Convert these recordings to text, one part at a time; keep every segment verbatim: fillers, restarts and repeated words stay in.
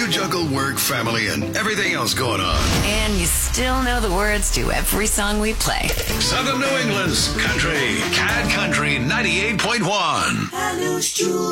you juggle work, family, and everything else going on. And you still know the words to every song we play. Southern New England's country, Cad Country ninety-eight point one. Hanush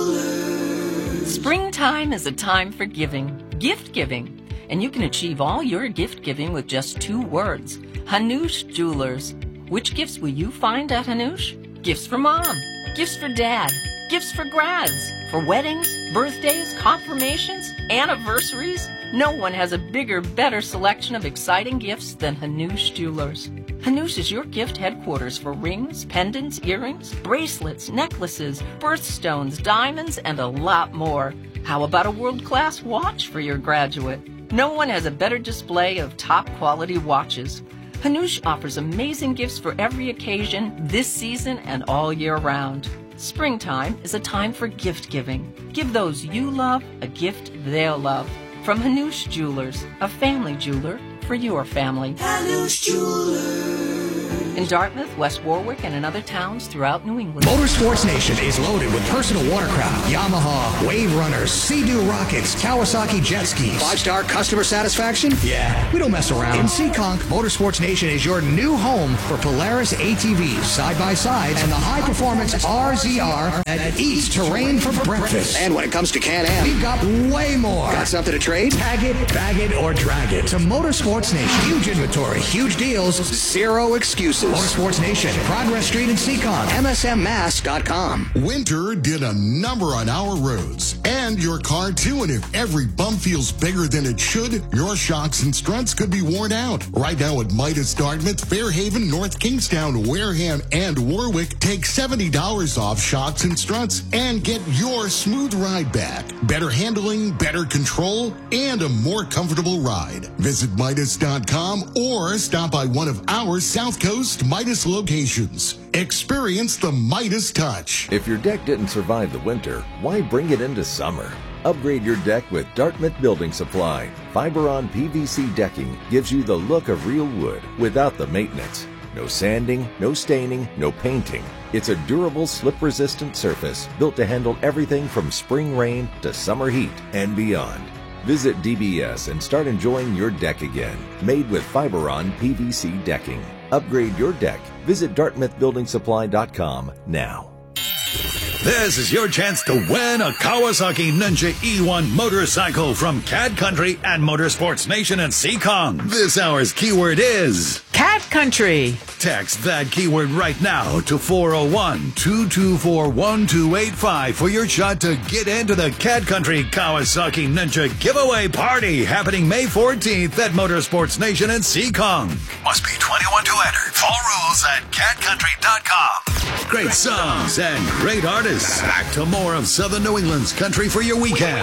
Jewelers. Springtime is a time for giving, gift giving. And you can achieve all your gift giving with just two words. Hanush Jewelers. Which gifts will you find at Hanush? Gifts for mom, gifts for dad, gifts for grads, for weddings, birthdays, confirmations, anniversaries. No one has a bigger, better selection of exciting gifts than Hanush Jewelers. Hanush is your gift headquarters for rings, pendants, earrings, bracelets, necklaces, birthstones, diamonds, and a lot more. How about a world-class watch for your graduate? No one has a better display of top-quality watches. Hanush offers amazing gifts for every occasion, this season and all year round. Springtime is a time for gift giving. Give those you love a gift they'll love. From Hanush Jewelers, a family jeweler for your family. Hanush Jewelers. In Dartmouth, West Warwick, and in other towns throughout New England. Motorsports Nation is loaded with personal watercraft, Yamaha, Wave Runners, Sea-Doo rockets, Kawasaki jet skis. Five-star customer satisfaction? Yeah, we don't mess around. In Seekonk, Motorsports Nation is your new home for Polaris A T Vs, side-by-sides, and the high-performance R Z R that eats terrain for breakfast. And when it comes to Can-Am, we've got way more. Got something to trade? Tag it, bag it, or drag it to Motorsports Nation. Huge inventory, huge deals, zero excuses. Motorsports Nation, Progress Street in Seekonk, M S M mass dot com. Winter did a number on our roads and your car too, and if every bump feels bigger than it should, your shocks and struts could be worn out. Right now at Midas Dartmouth, Fairhaven, North Kingstown, Wareham, and Warwick, take seventy dollars off shocks and struts and get your smooth ride back. Better handling, better control, and a more comfortable ride. Visit Midas dot com or stop by one of our South Coast Midas locations. Experience the Midas touch. If your deck didn't survive the winter, why bring it into summer? Upgrade your deck with Dartmouth Building Supply. Fiberon P V C decking gives you the look of real wood without the maintenance. No sanding, no staining, no painting. It's a durable, slip-resistant surface built to handle everything from spring rain to summer heat and beyond. Visit D B S and start enjoying your deck again. Made with Fiberon P V C decking. Upgrade your deck. Visit Dartmouth Building Supply dot com now. This is your chance to win a Kawasaki Ninja E one motorcycle from Cad Country and Motorsports Nation in Seekonk. This hour's keyword is Cad Country. Text that keyword right now to four oh one, two two four, one two eight five for your shot to get into the Cad Country Kawasaki Ninja giveaway party happening May fourteenth at Motorsports Nation in Seekonk. Must be twenty-one to enter. Full rules at cad country dot com. Great songs and great artists. Back to more of Southern New England's country for your weekend.